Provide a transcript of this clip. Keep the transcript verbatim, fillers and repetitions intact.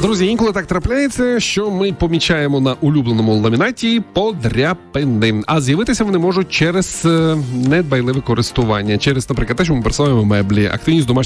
Друзі, інколи так трапляється, що ми помічаємо на улюбленому ламінаті подряпини. А з'явитися вони можуть через недбайливе користування, через, наприклад, те, що ми присилаємо меблі, активність домашніх